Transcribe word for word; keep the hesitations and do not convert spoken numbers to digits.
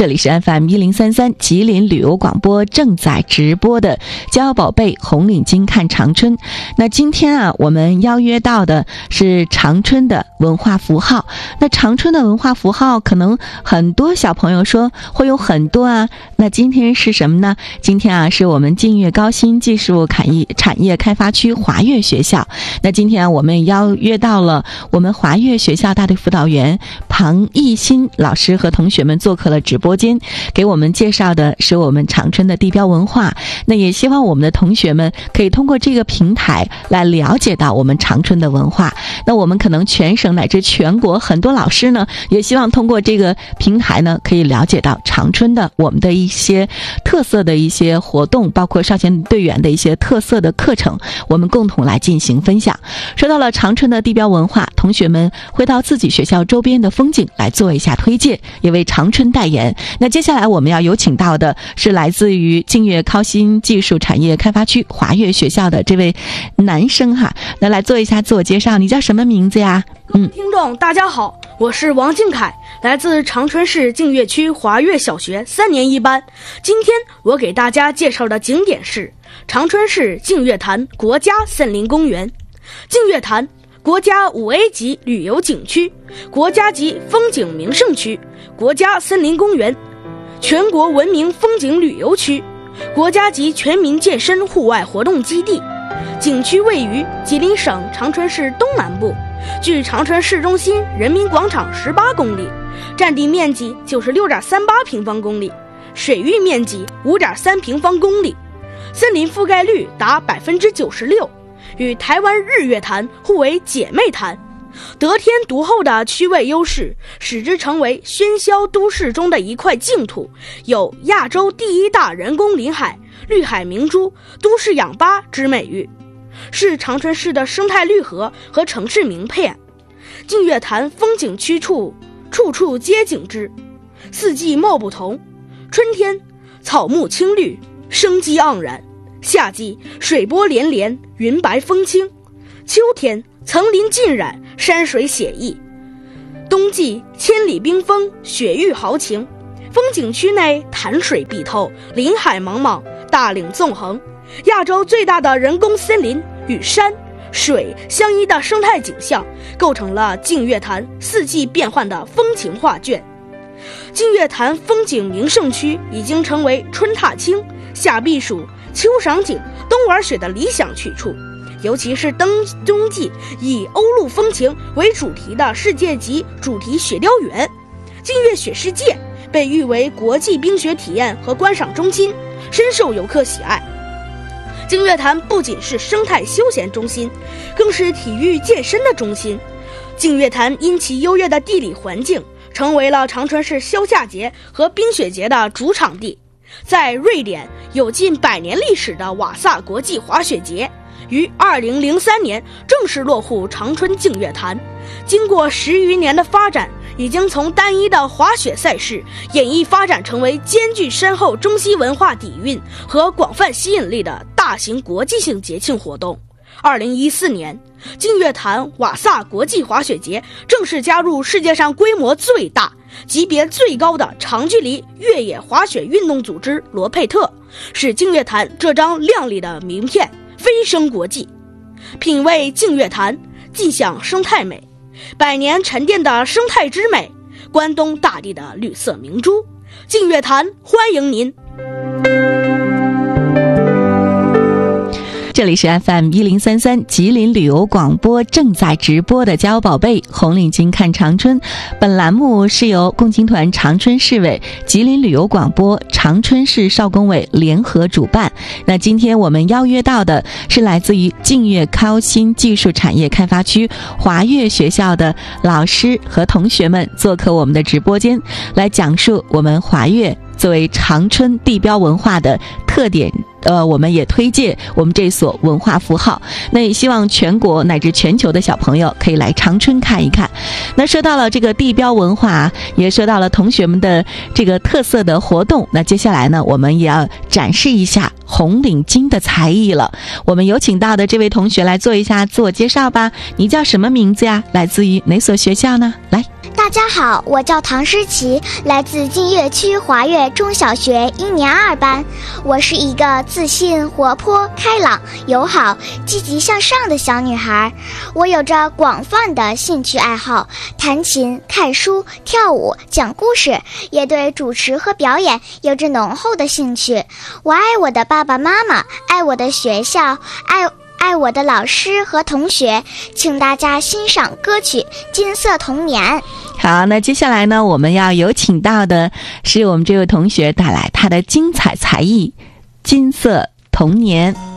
这里是 F M 一零三三吉林旅游广播正在直播的骄傲宝贝红领巾看长春。那今天啊，我们邀约到的是长春的文化符号。那长春的文化符号，可能很多小朋友说会有很多啊。那今天是什么呢？今天啊，是我们净月高新技术产业产业开发区华悦学校。那今天啊，我们邀约到了我们华悦学校大队辅导员庞艺新老师和同学们做客了直播间，给我们介绍的是我们长春的地标文化。那也希望我们的同学们可以通过这个平台来了解到我们长春的文化。那我们可能全省乃至全国很多老师呢，也希望通过这个平台呢，可以了解到长春的我们的一些特色的一些活动，包括少先队员的一些特色的课程，我们共同来进行分享。说到了长春的地标文化，同学们会到自己学校周边的风景来做一下推荐，也为长春代言。那接下来我们要有请到的是来自于净月高新技术产业开发区华悦学校的这位男生哈，那来做一下自我介绍，你叫什么名字呀？ 嗯，听众大家好，我是王敬凯，来自长春市净月区华悦小学三年一班。今天我给大家介绍的景点是长春市净月潭国家森林公园。净月潭国家五 A 级旅游景区，国家级风景名胜区，国家森林公园，全国文明风景旅游区，国家级全民健身户外活动基地。景区位于吉林省长春市东南部，距长春市中心人民广场十八公里，占地面积九十六点三八平方公里，水域面积五点三平方公里，森林覆盖率达百分之九十六，与台湾日月潭互为姐妹潭。得天独厚的区位优势，使之成为喧嚣都市中的一块净土，有亚洲第一大人工林海、绿海明珠、都市氧吧之美誉，是长春市的生态绿河和城市名片。净月潭风景区处处处皆景致，四季貌不同。春天草木青绿，生机盎然；夏季水波连连，云白风轻；秋天层林尽染，山水写意；冬季千里冰封，雪域豪情。风景区内潭水碧透，林海茫茫，大岭纵横，亚洲最大的人工森林与山水相依的生态景象，构成了净月潭四季变幻的风情画卷。净月潭风景名胜区已经成为春踏青、夏避暑、秋赏景、冬玩雪的理想去处，尤其是冬冬季以欧陆风情为主题的世界级主题雪雕园，净月雪世界被誉为国际冰雪体验和观赏中心，深受游客喜爱。净月潭不仅是生态休闲中心，更是体育健身的中心。净月潭因其优越的地理环境，成为了长春市消夏节和冰雪节的主场地。在瑞典有近百年历史的瓦萨国际滑雪节，于二零零三年正式落户长春净月潭。经过十余年的发展，已经从单一的滑雪赛事演绎发展成为兼具深厚中西文化底蕴和广泛吸引力的大型国际性节庆活动。二零一四年，净月潭瓦萨国际滑雪节正式加入世界上规模最大、级别最高的长距离越野滑雪运动组织罗佩特，使净月潭这张亮丽的名片飞升国际。品味净月潭，尽享生态美，百年沉淀的生态之美，关东大地的绿色明珠。净月潭欢迎您。 这里是 F M 一零三三吉林旅游广播正在直播的骄傲宝贝红领巾看长春。本栏目是由共青团长春市委、吉林旅游广播、长春市少工委联合主办。那今天我们邀约到的是来自于净月高新技术产业开发区华悦学校的老师和同学们做客我们的直播间，来讲述我们华悦作为长春地标文化的特点。呃，我们也推荐我们这所文化符号，那也希望全国乃至全球的小朋友可以来长春看一看。那说到了这个地标文化，也说到了同学们的这个特色的活动，那接下来呢，我们也要展示一下红领巾的才艺了。我们有请到的这位同学来做一下自我介绍吧。你叫什么名字呀？来自于哪所学校呢？来。 大家好，我叫唐诗琪，来自晋岳区华岳中小学一年二班。我是一个自信、活泼、开朗、友好、积极向上的小女孩。我有着广泛的兴趣爱好，弹琴、看书、跳舞、讲故事，也对主持和表演有着浓厚的兴趣。我爱我的爸爸妈妈，爱我的学校，爱爱我的老师和同学。请大家欣赏歌曲《金色童年》。 好，那接下来呢，我们要有请到的是我们这位同学带来他的精彩才艺《金色童年》。